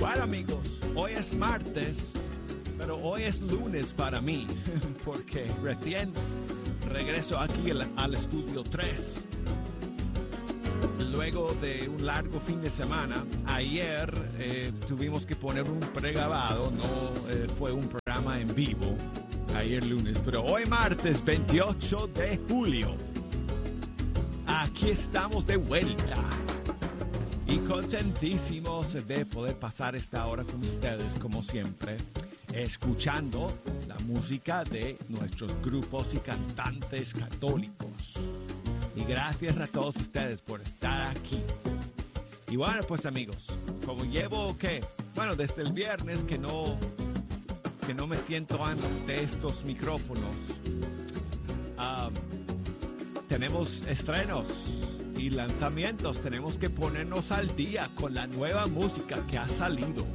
Bueno, amigos, hoy es martes, pero hoy es lunes para mí, porque recién regreso aquí al estudio 3. Luego de un largo fin de semana, ayer tuvimos que poner un pregrabado, no fue un programa en vivo, ayer lunes, pero hoy martes 28 de julio. Aquí estamos de vuelta y contentísimos de poder pasar esta hora con ustedes, como siempre, escuchando la música de nuestros grupos y cantantes católicos. Y gracias a todos ustedes por estar aquí. Y bueno, pues amigos, como llevo, desde el viernes que no me siento ante estos micrófonos, tenemos estrenos y lanzamientos. Tenemos que ponernos al día con la nueva música que ha salido.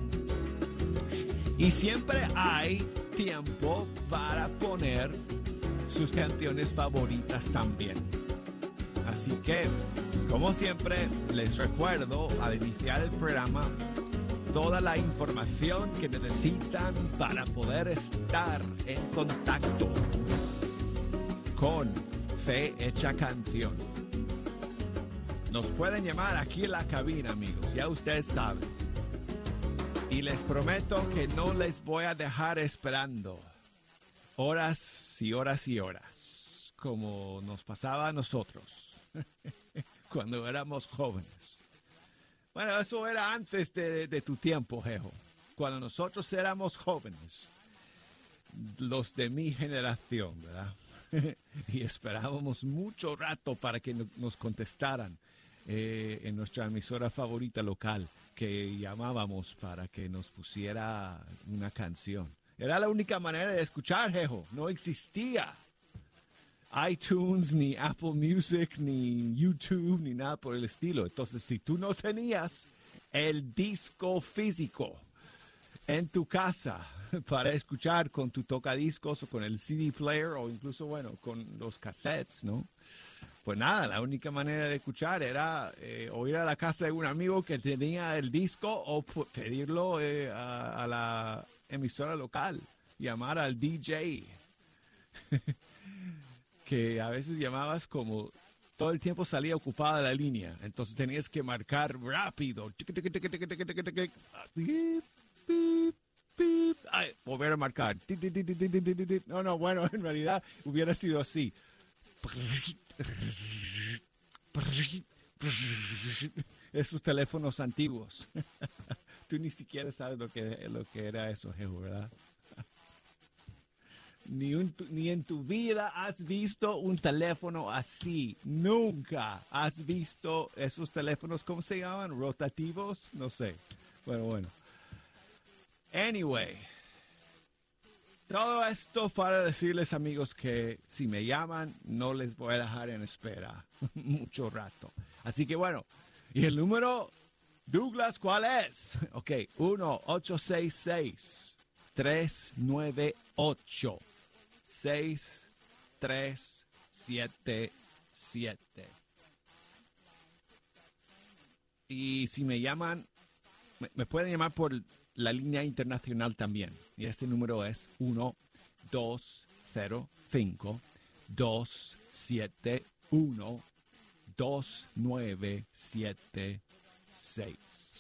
Y siempre hay tiempo para poner sus canciones favoritas también. Así que, como siempre, les recuerdo al iniciar el programa toda la información que necesitan para poder estar en contacto con Fe Hecha Canción. Nos pueden llamar aquí en la cabina, amigos, ya ustedes saben. Y les prometo que no les voy a dejar esperando horas y horas y horas, como nos pasaba a nosotros cuando éramos jóvenes. Bueno, eso era antes de tu tiempo, Jejo. Cuando nosotros éramos jóvenes, los de mi generación, ¿verdad? Y esperábamos mucho rato para que nos contestaran en nuestra emisora favorita local, que llamábamos para que nos pusiera una canción. Era la única manera de escuchar, Jejo. No existía iTunes, ni Apple Music, ni YouTube, ni nada por el estilo. Entonces, si tú no tenías el disco físico en tu casa para escuchar con tu tocadiscos o con el CD player o incluso, con los cassettes, ¿no? Pues nada, la única manera de escuchar era o ir a la casa de un amigo que tenía el disco o pedirlo a la emisora local, llamar al DJ. Que a veces llamabas como todo el tiempo salía ocupada la línea, entonces tenías que marcar rápido. Ay, volver a marcar. No, en realidad hubiera sido así. Esos teléfonos antiguos. Tú ni siquiera sabes lo que era eso, Jehu, ¿verdad? Ni en tu vida has visto un teléfono así. Nunca has visto esos teléfonos, ¿cómo se llaman? ¿Rotativos? No sé. Bueno. Anyway. Todo esto para decirles, amigos, que si me llaman, no les voy a dejar en espera mucho rato. Así que ¿y el número, Douglas, cuál es? Ok, 1-866-398-6377. Y si me llaman, me pueden llamar por la línea internacional también. Y ese número es 1-205-271-2976.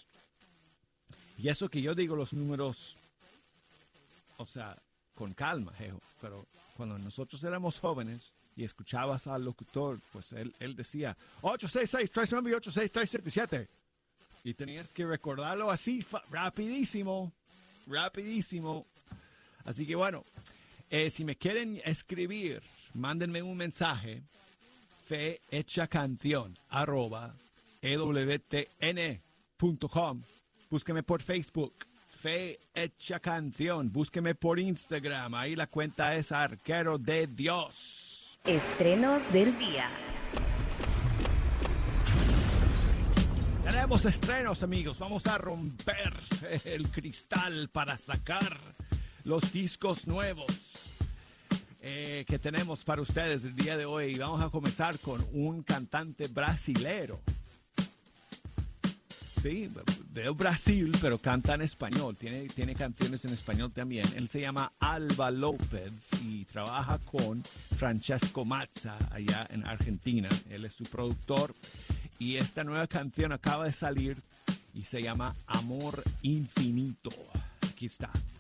Y eso que yo digo los números, con calma, Jejo. Pero cuando nosotros éramos jóvenes y escuchabas al locutor, pues él decía 866-398-6377. Y tenías que recordarlo así, rapidísimo. Así que si me quieren escribir, mándenme un mensaje, fehechacancion@ewtn.com. Búsqueme por Facebook, Fe Hecha Canción. Búsqueme por Instagram, ahí la cuenta es Arquero de Dios. Estrenos del día. Tenemos estrenos, amigos. Vamos a romper el cristal para sacar los discos nuevos que tenemos para ustedes el día de hoy. Y vamos a comenzar con un cantante brasilero. Sí, de Brasil, pero canta en español. Tiene canciones en español también. Él se llama Alba López y trabaja con Francesco Mazza allá en Argentina. Él es su productor y esta nueva canción acaba de salir y se llama Amor Infinito. Aquí está.